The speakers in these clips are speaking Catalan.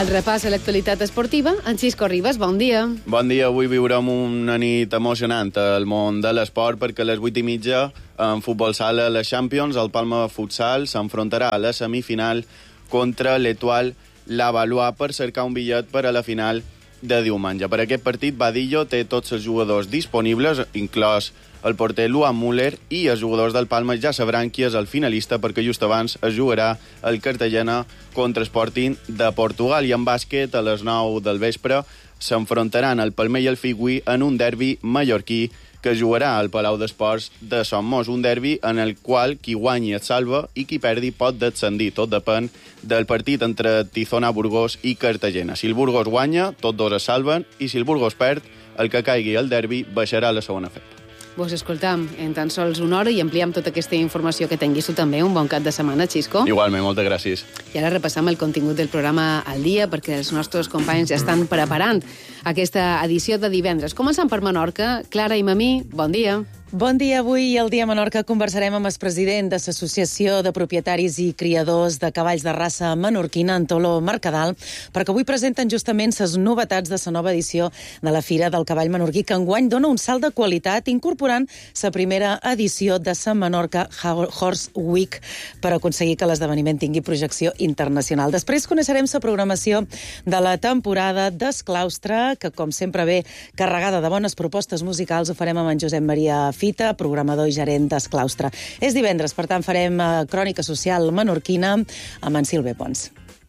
El repàs a l'actualitat esportiva, en Xisco Ribas, bon dia. Bon dia, avui viurem una nit emocionant al món de l'esport perquè a les 8:30 en futbol sala a les Champions el Palma Futsal s'enfrontarà a la semifinal contra l'Etoile Lavallois per cercar un bitllet per a la final de diumenge. Per aquest partit, Badillo té tots els jugadors disponibles, inclòs el porter Luan Müller, i els jugadors del Palma ja sabran qui és el finalista perquè just abans es jugarà el Cartagena contra Sporting de Portugal. I en bàsquet, a les 9 del vespre, s'enfrontaran el Palmer i el Figui en un derbi mallorquí que jugarà al Palau d'Esports de Somos, un derbi en el qual qui guanyi es salva i qui perdi pot descendir. Tot depèn del partit entre Tizona, Burgos i Cartagena. Si el Burgos guanya, tots dos es salven, i si el Burgos perd, el que caigui al derbi baixarà a la segona FEP. Vos escoltam en tan sols una hora i ampliem tota aquesta informació que tinguis tu també. Un bon cap de setmana, Xisco. Igualment, moltes gràcies. I ara repassam el contingut del programa al dia perquè els nostres companys ja estan preparant aquesta edició de divendres. Començant per Menorca. Clara i Mamí, bon dia. Bon dia. Avui al Dia Menorca conversarem amb el president de l'Associació de Propietaris i Criadors de Cavalls de Raça Menorquina, Antolo Mercadal, perquè avui presenten justament les novetats de la nova edició de la Fira del Cavall Menorquí, que enguany dona un salt de qualitat incorporant la primera edició de la Menorca Horse Week per aconseguir que l'esdeveniment tingui projecció internacional. Després coneixerem la programació de la temporada d'Esclaustre, que com sempre ve carregada de bones propostes musicals. Ho farem amb en Josep Maria Fita, programador i gerent d'Esclaustre. És divendres, per tant farem crònica social menorquina amb en Silve Pons.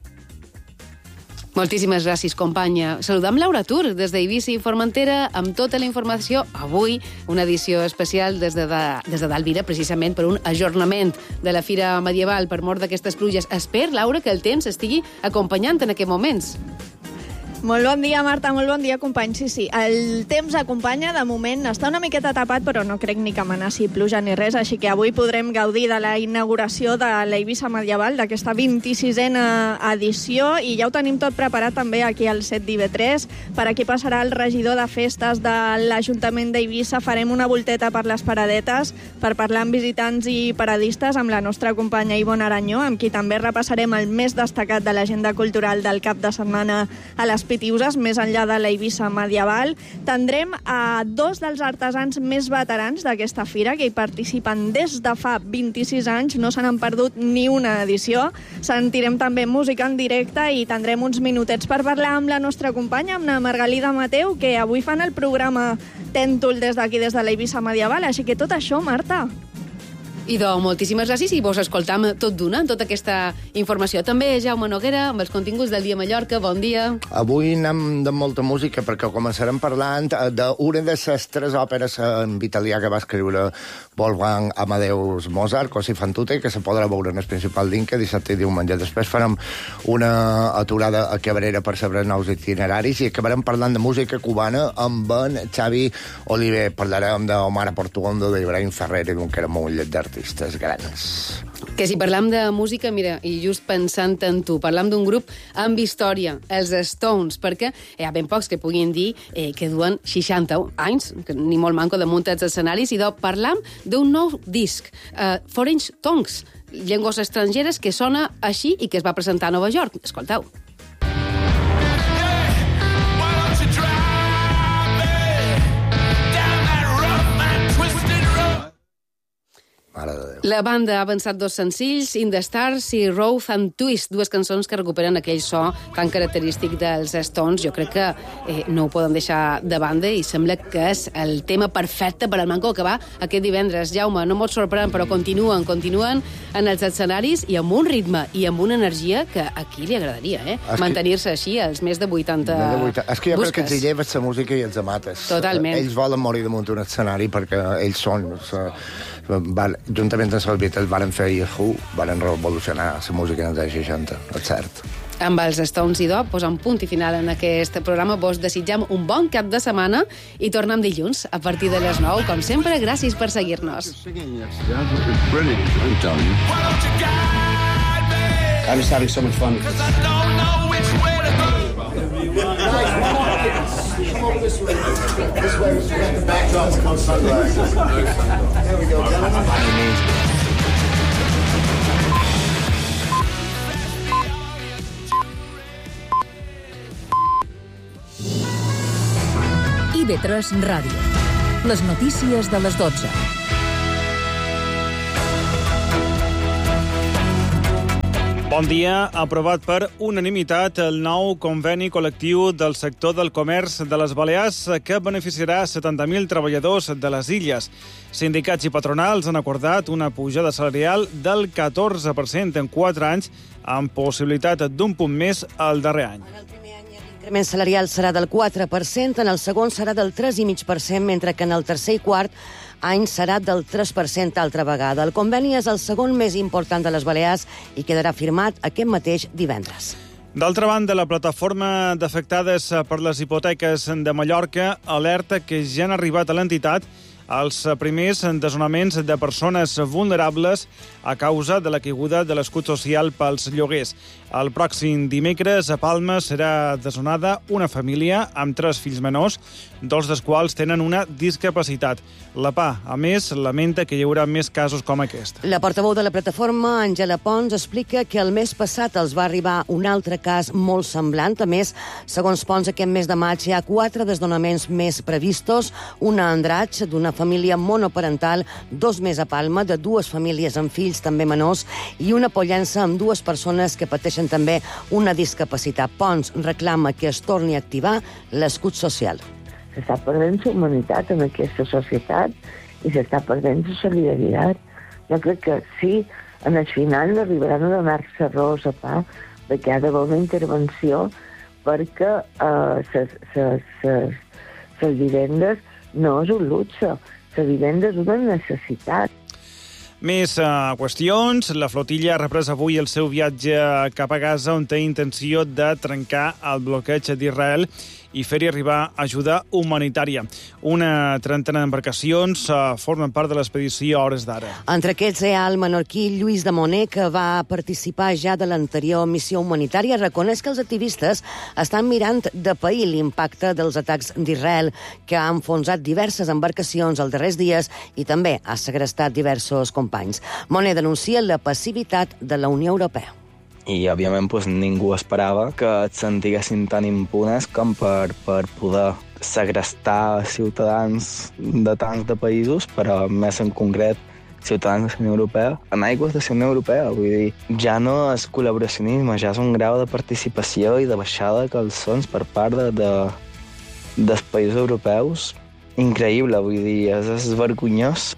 Moltíssimes gràcies, companya. Saludam Laura Tur, des d'Eivissa i Formentera, amb tota la informació. Avui, una edició especial des de d'Alvira, precisament per un ajornament de la Fira Medieval per mort d'aquestes pluges. Espero, Laura, que el temps estigui acompanyant en aquests moments. Molt bon dia, Marta, molt bon dia, companys. Sí, el temps acompanya, de moment està una miqueta tapat, però no crec ni que amenaci pluja ni res, així que avui podrem gaudir de la inauguració de l'Eivissa Medieval, d'aquesta 26a edició, i ja ho tenim tot preparat també aquí al set d'IV3. Per aquí passarà el regidor de festes de l'Ajuntament d'Eivissa. Farem una volteta per les paradetes per parlar amb visitants i paradistes amb la nostra companya Ivonne Aranyó, amb qui també repassarem el més destacat de l'agenda cultural del cap de setmana a les Pitiuses, més enllà de l'Eivissa Medieval. Tindrem a dos dels artesans més veterans d'aquesta fira, que hi participen des de fa 26 anys, no se n'han perdut ni una edició. Sentirem també música en directe i tindrem uns minutets per parlar amb la nostra companya, amb la Margalida Mateu, que avui fan el programa Tèntol des d'aquí, des de l'Eivissa Medieval. Així que tot això, Marta. Idò, moltíssimes gràcies i vos escoltam tot d'una, tota aquesta informació. També Jaume Noguera, amb els continguts del Dia Mallorca. Bon dia. Avui anem de molta música perquè començarem parlant d'una de les tres òperes en italià que va escriure Wolfgang Amadeus Mozart, Così fan tutte, que se podrà veure en el principal link dissabte i diumenge. Després farem una aturada a Cabrera per saber nous itineraris i acabarem parlant de música cubana amb en Xavi Oliver. Parlarem d'Omar Portuondo, d'Ibrahim Ferrer i d'un caramull d'artistes grans. Que si parlam de música, mira, i just pensant en tu, parlam d'un grup amb història, els Stones, perquè hi ha ben pocs que puguin dir que duen 60 anys, que ni molt manco de muntats escenaris, i parlam d'un nou disc, Foreign Tongues, llengües estrangeres, que sona així i que es va presentar a Nova York. Escolteu. La banda ha avançat dos senzills, In the Stars i Rough and Twist, dues cançons que recuperen aquell so tan característic dels Stones. Jo crec que no ho poden deixar de banda i sembla que és el tema perfecte per al manco que va aquest divendres. Jaume, no molt sorprèn, però continuen en els escenaris i amb un ritme i amb una energia que aquí li agradaria, mantenir-se així als més de 80 És que jo crec que els lleves la música i els amates. Totalment. Ells volen morir damunt un escenari perquè ells són... Juntament amb els Beatles varen fer Yahoo, varen revolucionar la música dels anys 60, és cert. Amb els Stones i posant punt i final en aquest programa. Vos desitjam un bon cap de setmana i tornem dilluns a partir de les 9. Com sempre, gràcies per seguir-nos. I'm just having so much fun. Come over this way. This way, we got the backdrop. It's called sunrise. There we go, gentlemen. IB3 Ràdio. Les notícies de les 12. Bon dia. Aprovat per unanimitat el nou conveni col·lectiu del sector del comerç de les Balears que beneficiarà 70.000 treballadors de les illes. Sindicats i patronals han acordat una pujada salarial del 14% en 4 anys, amb possibilitat d'un punt més el darrer any. L'increment salarial serà del 4%, en el segon serà del 3,5%, mentre que en el tercer i quart any serà del 3% altra vegada. El conveni és el segon més important de les Balears i quedarà firmat aquest mateix divendres. D'altra banda, la plataforma d'afectades per les hipoteques de Mallorca alerta que ja han arribat a l'entitat els primers desnonaments de persones vulnerables a causa de la caiguda de l'escut social pels lloguers. El pròxim dimecres a Palma serà desnonada una família amb 3 fills menors, 2 dels quals tenen una discapacitat. La PA, a més, lamenta que hi haurà més casos com aquest. La portaveu de la plataforma, Àngela Pons, explica que el mes passat els va arribar un altre cas molt semblant. A més, segons Pons, aquest mes de maig hi ha 4 desnonaments més previstos, una a Andratx, d'una família monoparental, 2 més a Palma, de 2 famílies amb fills també menors, i una Pollença amb 2 persones que pateixen també una discapacitat. Pons reclama que es torni a activar l'escut social. S'està perdent la humanitat en aquesta societat i s'està perdent la solidaritat. Jo crec que sí, en el final no arribaran a donar-se raó a PA de que hi ha d'haver una intervenció perquè les vivendes no és un luxe, les vivendes és una necessitat. Més qüestions. La flotilla ha reprès avui el seu viatge cap a Gaza, on té intenció de trencar el bloqueig d'Israel i fer-hi arribar ajuda humanitària. Una trentena d'embarcacions formen part de l'expedició a hores d'ara. Entre aquests hi ha el menorquí Lluís de Moner, que va participar ja de l'anterior missió humanitària. Reconeix que els activistes estan mirant de pair l'impacte dels atacs d'Israel, que ha enfonsat diverses embarcacions els darrers dies i també ha segrestat diversos companys. Moner denuncia la passivitat de la Unió Europea. I, òbviament, ningú esperava que et sentiguessin tan impunes com per poder segrestar ciutadans de tants de països, però més en concret ciutadans de la Unió Europea, en aigües de la Unió Europea. Vull dir, ja no és col·laboracionisme, ja és un grau de participació i de baixada de calçons per part dels països europeus increïble, vull dir, és vergonyós.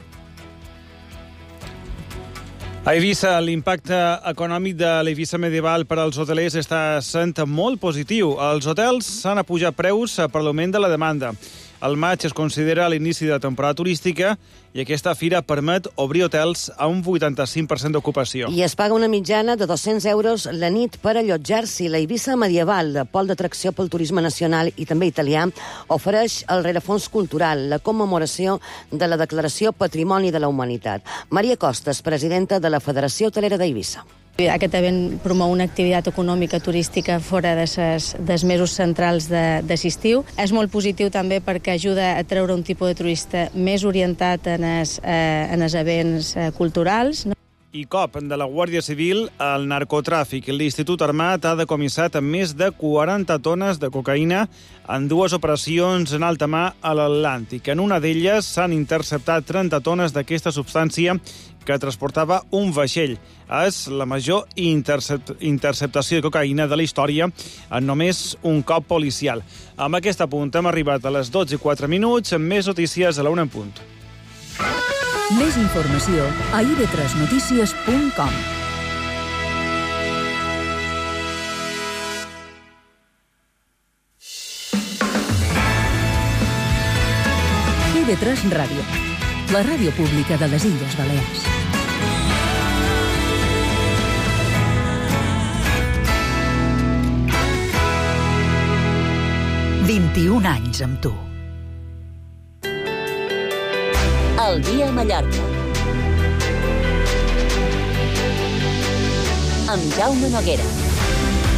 A Eivissa, l'impacte econòmic de l'Eivissa medieval per als hotelers està sent molt positiu. Els hotels s'han apujat preus per l'augment de la demanda. El maig es considera l'inici de la temporada turística i aquesta fira permet obrir hotels a un 85% d'ocupació. I es paga una mitjana de 200 euros la nit per allotjar-s'hi. La Eivissa medieval, de pol d'atracció pel turisme nacional i també italià, ofereix el rerefons cultural, la commemoració de la Declaració Patrimoni de la Humanitat. Maria Costas, presidenta de la Federació Hotelera d'Eivissa. Aquest event promou una activitat econòmica turística fora dels mesos centrals de l'estiu. És molt positiu també perquè ajuda a treure un tipus de turista més orientat en els events culturals. I cop de la Guàrdia Civil al narcotràfic. L'Institut Armat ha decomissat més de 40 tones de cocaïna en 2 operacions en alta mar a l'Atlàntic. En una d'elles s'han interceptat 30 tones d'aquesta substància que transportava un vaixell. És la major interceptació de cocaïna de la història en només un cop policial. Amb aquest apunt hem arribat a les 12:04, amb més notícies a la 1 en punt. Més informació a ib3notícies.com. IB3 Ràdio, la ràdio pública de les Illes Balears. «21 anys amb tu». El dia a Mallorca. Amb Jaume Noguera.